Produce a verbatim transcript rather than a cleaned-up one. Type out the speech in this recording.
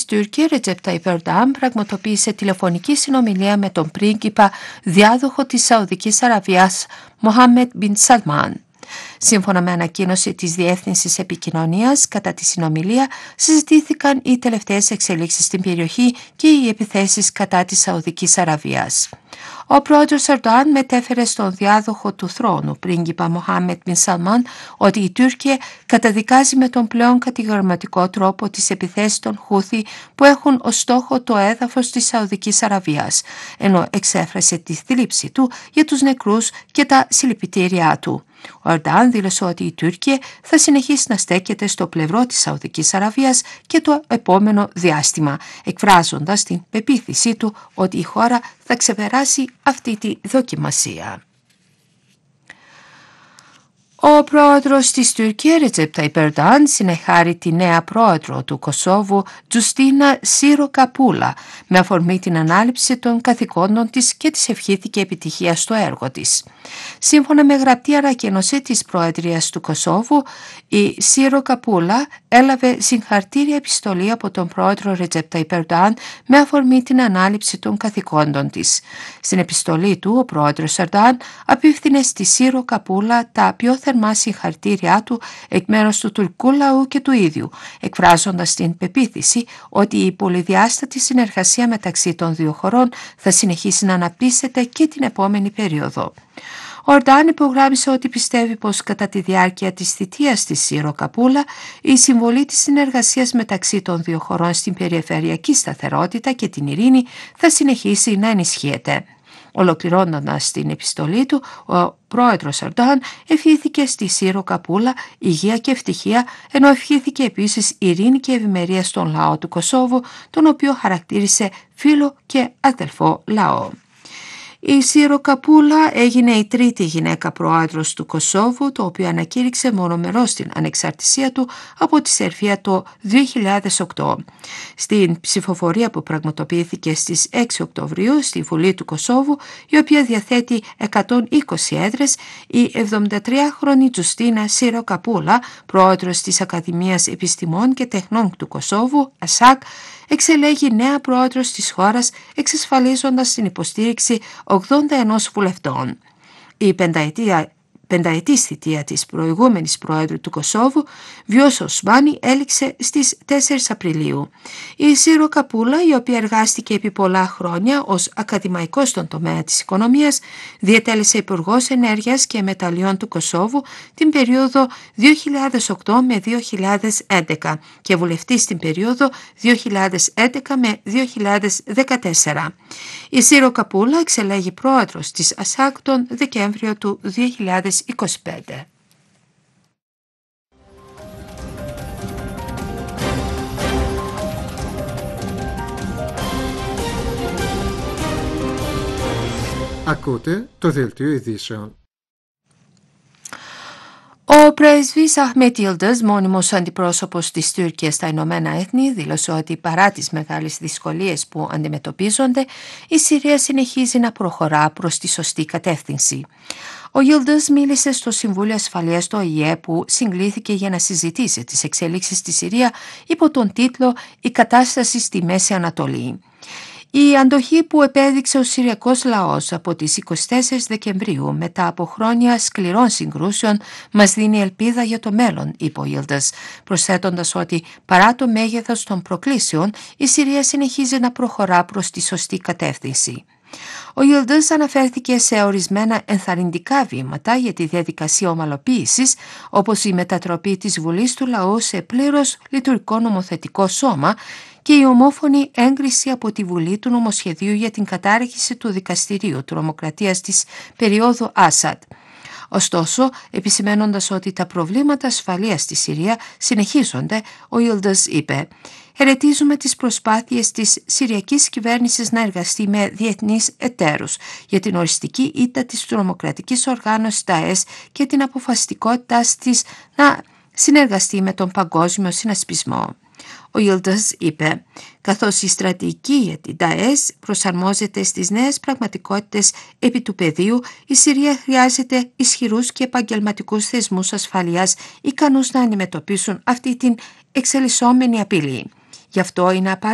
Τουρκία, Ρετζέπ Ταϊπ Ερντοάν, πραγματοποίησε τηλεφωνική συνομιλία με τον πρίγκιπα διάδοχο της Σαουδικής Αραβίας, Μοχάμεντ Μπιν Σαλμάν. Σύμφωνα με ανακοίνωση της Διεύθυνσης Επικοινωνίας, κατά τη συνομιλία συζητήθηκαν οι τελευταίες εξελίξεις στην περιοχή και οι επιθέσεις κατά της Σαουδικής Αραβίας. Ο πρόεδρος Ερντοάν μετέφερε στον διάδοχο του θρόνου, πρίγκιπα Μοχάμεντ Μπιν Σαλμάν, ότι η Τουρκία καταδικάζει με τον πλέον κατηγορηματικό τρόπο τις επιθέσεις των Χούθι που έχουν ως στόχο το έδαφος της Σαουδικής Αραβίας, ενώ εξέφρασε τη θλίψη του για τους νεκρούς και τα συλληπιτήριά του. Ο Ερντοάν δήλωσε ότι η Τουρκία θα συνεχίσει να στέκεται στο πλευρό της Σαουδικής Αραβίας και το επόμενο διάστημα, εκφράζοντας την πεποίθησή του ότι η χώρα θα ξεπεράσει αυτή τη δοκιμασία. Ο πρόεδρος της Τουρκίας, Ρετζέπ Ταϊπ Ερντοάν, συνεχάρει τη νέα πρόεδρο του Κωσόβου, Τζουστίνα Σιροκαπούλα, με αφορμή την ανάληψη των καθηκόντων της και της ευχήθηκε επιτυχία στο έργο της. Σύμφωνα με γραπτή ανακοίνωση της Προεδρίας του Κωσόβου, η Σιροκαπούλα έλαβε συγχαρτήρια επιστολή από τον πρόεδρο Ρετζέπ Ταϊπ Ερντοάν με αφορμή την ανάληψη των καθηκόντων της. Στην επιστολή του, ο πρόεδρος Ερντοάν απίφθινε στη Σιροκαπούλα τα πιο θερμά συγχαρτήριά του εκ μέρους του τουρκικού λαού και του ίδιου, εκφράζοντας την πεποίθηση ότι η πολυδιάστατη συνεργασία μεταξύ των δύο χωρών θα συνεχίσει να αναπτύσσεται και την επόμενη περίοδο. Ο Ερντοάν υπογράμμισε ότι πιστεύει πως κατά τη διάρκεια της θητείας της Σιροκαπούλα η συμβολή της συνεργασίας μεταξύ των δύο χωρών στην περιφερειακή σταθερότητα και την ειρήνη θα συνεχίσει να ενισχύεται. Ολοκληρώνοντας την επιστολή του, ο πρόεδρος Ερντοάν ευχήθηκε στη Σιροκαπούλα υγεία και ευτυχία, ενώ ευχήθηκε επίσης ειρήνη και ευημερία στον λαό του Κωσόβου, τον οποίο χαρακτήρισε φίλο και αδελφό λαό. Η Σιροκαπούλα έγινε η τρίτη γυναίκα πρόεδρος του Κωσόβου, το οποίο ανακήρυξε μονομερώς την ανεξαρτησία του από τη Σερβία το δύο χιλιάδες οκτώ. Στην ψηφοφορία που πραγματοποιήθηκε στις έξι Οκτωβρίου στη Βουλή του Κωσόβου, η οποία διαθέτει εκατόν είκοσι έδρες, η εβδομηντατριάχρονη Τζουστίνα Σιροκαπούλα, πρόεδρος της Ακαδημίας Επιστημών και Τεχνών του Κωσόβου, ΑΣΑΚ, εξελέγει νέα πρόεδρος της χώρας, εξασφαλίζοντας την υποστήριξη ογδόντα ένα βουλευτών. Η πενταετία πενταετής θητεία της προηγούμενης Προέδρου του Κωσόβου, Βιός Οσμάνη, έληξε στις τέσσερις Απριλίου. Η Σιροκαπούλα, η οποία εργάστηκε επί πολλά χρόνια ως ακαδημαϊκός στον τομέα της οικονομίας, διετέλεσε Υπουργός Ενέργειας και Μεταλλιών του Κωσόβου την περίοδο δύο χιλιάδες οκτώ με δύο χιλιάδες έντεκα και βουλευτής την περίοδο δύο χιλιάδες έντεκα με δύο χιλιάδες δεκατέσσερα. Η Σιροκαπούλα εξελέγει πρόεδρος της ΑΣΑΚ τον Δεκέμβριο του δύο χιλιάδες είκοσι πέντε. Ακούτε το δελτίο ειδήσεων. Ο πρέσβης Αχμέτ Ιλντız, μόνιμος αντιπρόσωπος της Τουρκίας στα Ηνωμένα Έθνη, δήλωσε ότι παρά τις μεγάλες δυσκολίες που αντιμετωπίζονται, η Συρία συνεχίζει να προχωρά προς τη σωστή κατεύθυνση. Ο Ιλντız μίλησε στο Συμβούλιο Ασφαλείας του Ο Η Ε που συγκλήθηκε για να συζητήσει τις εξελίξεις στη Συρία υπό τον τίτλο «Η κατάσταση στη Μέση Ανατολή». Η αντοχή που επέδειξε ο Συριακός λαός από τις είκοσι τέσσερις Δεκεμβρίου μετά από χρόνια σκληρών συγκρούσεων μας δίνει ελπίδα για το μέλλον, είπε ο Ιλντız, προσθέτοντας ότι παρά το μέγεθος των προκλήσεων η Συρία συνεχίζει να προχωρά προς τη σωστή κατεύθυνση. Ο Ιλντız αναφέρθηκε σε ορισμένα ενθαρρυντικά βήματα για τη διαδικασία ομαλοποίησης, όπως η μετατροπή της Βουλής του Λαού σε πλήρως λειτουργικό νομοθετικό σώμα και η ομόφωνη έγκριση από τη Βουλή του νομοσχεδίου για την κατάργηση του δικαστηρίου τρομοκρατίας της περίοδου Άσαντ. Ωστόσο, επισημένοντας ότι τα προβλήματα ασφαλείας στη Συρία συνεχίζονται, ο Ιλντız είπε «Χαιρετίζουμε τις προσπάθειες της Συριακής κυβέρνησης να εργαστεί με διεθνείς εταίρους για την οριστική ήττα της τρομοκρατικής οργάνωσης ΝΤΑΕΣ και την αποφασιστικότητά της να συνεργαστεί με τον παγκόσμιο συνασπισμό». Ο Ιλντız είπε «Καθώς η στρατηγική για την ΝΤΑΕΣ προσαρμόζεται στις νέες πραγματικότητες επί του πεδίου, η Συρία χρειάζεται ισχυρούς και επαγγελματικούς θεσμούς ασφαλείας ικανούς να αντιμετωπίσουν αυτή την εξελισσόμενη απειλή. Γι' αυτό είναι απαραίτητο